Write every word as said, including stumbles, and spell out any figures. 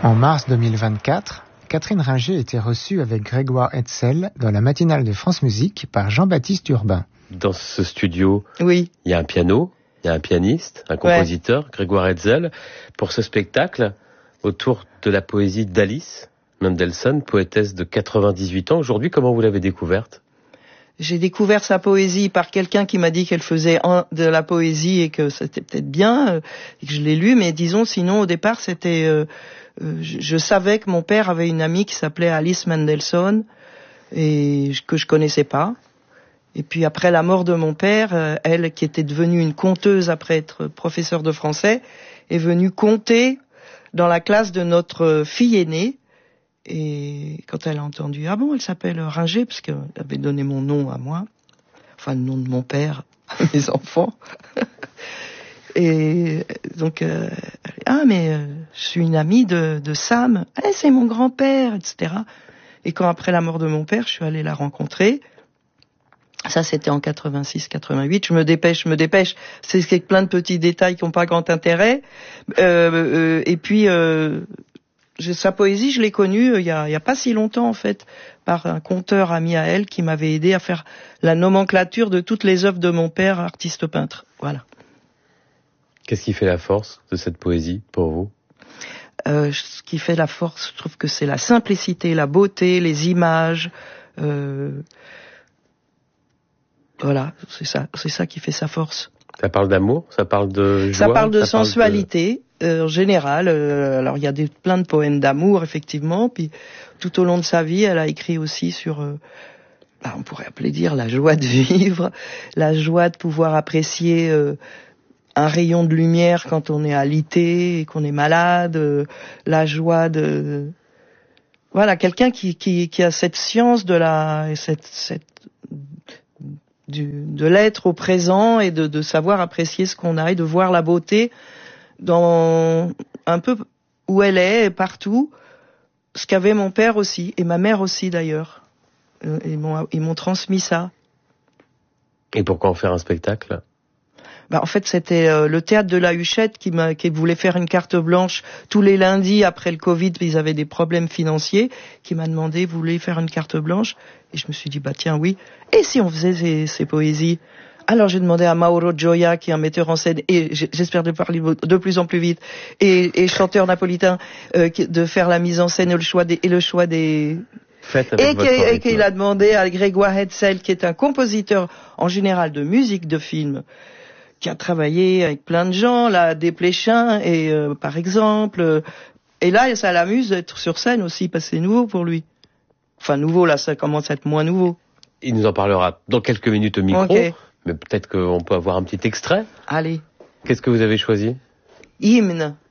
En mars deux mille vingt-quatre, Catherine Ringer était reçue avec Grégoire Hetzel dans la matinale de France Musique par Jean-Baptiste Urbain. Dans ce studio, oui. Il y a un piano, il y a un pianiste, un compositeur, ouais. Grégoire Hetzel, pour ce spectacle autour de la poésie d'Alice Mendelssohn, poétesse de quatre-vingt-dix-huit ans. Aujourd'hui, comment vous l'avez découverte ? J'ai découvert sa poésie par quelqu'un qui m'a dit qu'elle faisait de la poésie et que c'était peut-être bien, et que je l'ai lu, mais disons, sinon, au départ, c'était... Euh, euh, je, je savais que mon père avait une amie qui s'appelait Alice Mendelssohn, et que je connaissais pas. Et puis après la mort de mon père, euh, elle, qui était devenue une conteuse après être professeure de français, est venue conter dans la classe de notre fille aînée. Et quand elle a entendu, ah bon, elle s'appelle Ringer, parce qu'elle avait donné mon nom à moi, enfin le nom de mon père à mes enfants. Et donc, euh, ah mais euh, je suis une amie de, de Sam, ah, c'est mon grand-père, et cetera. Et quand après la mort de mon père, je suis allée la rencontrer. Ça, c'était en quatre-vingt-six quatre-vingt-huit. Je me dépêche, je me dépêche. C'est, c'est plein de petits détails qui n'ont pas grand intérêt. Euh, euh, et puis... Euh, Sa poésie, je l'ai connue euh, il y a, il y a pas si longtemps en fait, par un conteur ami à elle qui m'avait aidé à faire la nomenclature de toutes les œuvres de mon père, artiste peintre. Voilà. Qu'est-ce qui fait la force de cette poésie pour vous ? euh, Ce qui fait la force, je trouve que c'est la simplicité, la beauté, les images. Euh, voilà, c'est ça, c'est ça qui fait sa force. Ça parle d'amour, ça parle de joie, ça parle de ça sensualité. Parle de... Euh, en général, euh, alors il y a des, plein de poèmes d'amour effectivement, puis tout au long de sa vie, elle a écrit aussi sur, euh, bah, on pourrait appeler dire la joie de vivre, la joie de pouvoir apprécier euh, un rayon de lumière quand on est alité et qu'on est malade, euh, la joie de, voilà, quelqu'un qui, qui, qui a cette science de la, cette, cette du, de l'être au présent et de, de savoir apprécier ce qu'on a et de voir la beauté dans un peu où elle est, et partout, ce qu'avait mon père aussi, et ma mère aussi d'ailleurs. Ils m'ont, ils m'ont transmis ça. Et pourquoi en faire un spectacle ? Bah, en fait, c'était euh, le théâtre de la Huchette qui, m'a, qui voulait faire une carte blanche tous les lundis après le Covid, ils avaient des problèmes financiers, qui m'a demandé, vous voulez faire une carte blanche ? Et je me suis dit, bah tiens, oui. Et si on faisait ces, ces poésies ? Alors j'ai demandé à Mauro Gioia, qui est un metteur en scène, et j'espère de parler de plus en plus vite, et, et chanteur napolitain, euh, de faire la mise en scène et le choix des... Et le choix des... Faites avec et, votre et qu'il a demandé à Grégoire Hetzel, qui est un compositeur en général de musique de film, qui a travaillé avec plein de gens, là, Desplechin, et euh, par exemple, et là ça l'amuse d'être sur scène aussi, parce que c'est nouveau pour lui. Enfin nouveau, là ça commence à être moins nouveau. Il nous en parlera dans quelques minutes au micro. Okay. Mais peut-être qu'on peut avoir un petit extrait. Allez. Qu'est-ce que vous avez choisi ? Hymne.